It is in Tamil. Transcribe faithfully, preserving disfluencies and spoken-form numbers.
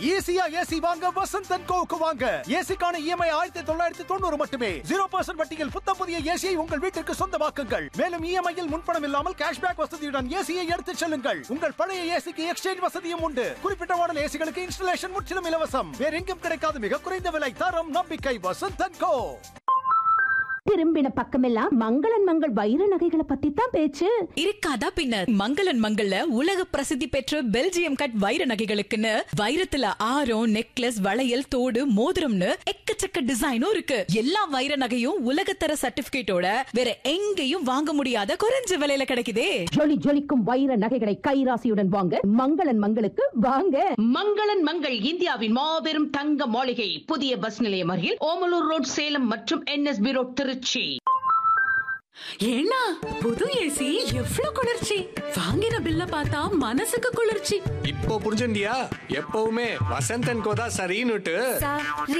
ஈஸியா ஏசி வாங்க வசந்த் அண்ட் கோவுக்கு வாங்க. ஏசிக்கான இஎம்ஐ ஆயிரத்தி தொள்ளாயிரத்தி தொண்ணூறு மட்டுமே. ஜீரோ பர்சன்ட் வட்டியில் புத்தம் புதிய ஏசியை உங்கள் வீட்டிற்கு சொந்தமாக்குங்கள். மேலும் இஎம்ஐயில் முன்பணம் இல்லாமல் கேஷ்பேக் வசதியுடன் ஏசியை எடுத்துச் செல்லுங்கள். உங்கள் பழைய ஏசிக்கு எக்ஸ்சேஞ்ச் வசதியும் உண்டு. குறிப்பிட்ட மாடல் ஏசிகளுக்கு இன்ஸ்டலேஷன் முற்றிலும் இலவசம். வேற எங்கும் கிடைக்காத மிக குறைந்த விலை, தரம், நம்பிக்கை. வசந்த் அண்ட் கோ. திரும்பின பக்கமெல்லாம் மங்களன் மங்கள் வைர நகைகளை பத்தி தான் பேச்சு. இருக்காதா பின்னர். மங்களன் மங்கள்ல உலக பிரசித்தி பெற்ற பெல்ஜியம் கட் வைர நகைகளுக்குன்னு வைரத்துல ஆரம், நெக்லஸ், வளையல், தோடு, மோதிரம்னு எக்கச்சக்க டிசைனும் இருக்கு. எல்லா வைர நகையும் உலகத்தர சர்டிபிகேட்டோட வேற எங்கேயும் வாங்க முடியாத குறைஞ்ச விலையில கிடைக்குதே. ஜொலி ஜொலிக்கும் வைர நகைகளை கைராசியுடன் வாங்க மங்களன் மங்களுக்கு வாங்க. மங்களன் மங்கள் இந்தியாவின் மாபெரும் தங்க மாளிகை, புதிய பஸ் நிலையம் அருகில் ஓமலூர் ரோட், சேலம் மற்றும் என்எஸ்பி ரோட், திருச்சி. ஏன்னா புது ஏசி எவ்ளோ குளிர்ச்சி. வாங்கின பில்ல பார்த்தா மனசுக்கு குளிர்ச்சி. இப்போ புரிஞ்சுண்டியா? எப்பவுமே வசந்த் அண்ட் கோ தான் சரின்னுட்டு.